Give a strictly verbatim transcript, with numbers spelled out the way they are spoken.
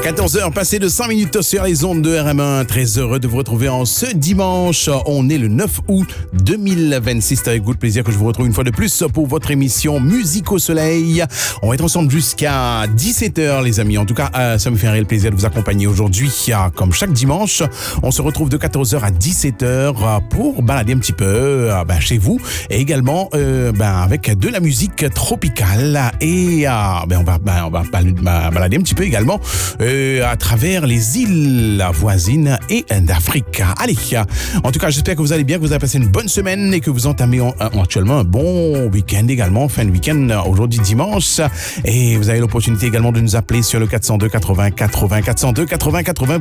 quatorze heures passées de cinq minutes sur les ondes de R M un. Très heureux de vous retrouver en ce dimanche. On est le neuf août deux mille vingt-six. C'est avec beaucoup de plaisir que je vous retrouve une fois de plus pour votre émission Musique au Soleil. On va être ensemble jusqu'à dix-sept heures, les amis. En tout cas, euh, ça me fait un réel plaisir de vous accompagner aujourd'hui. Comme chaque dimanche, on se retrouve de quatorze heures à dix-sept heures pour balader un petit peu euh, ben, chez vous. Et également euh, ben, avec de la musique tropicale. Et euh, ben, on va, ben, on va balader un petit peu également euh, à travers les îles voisines et d'Afrique. Allez, en tout cas, j'espère que vous allez bien, que vous avez passé une bonne semaine et que vous entamez en, en, actuellement un bon week-end également, fin de week-end aujourd'hui dimanche. Et vous avez l'opportunité également de nous appeler sur le quatre cent deux quatre-vingts quatre-vingts, quatre cent deux quatre-vingts quatre-vingts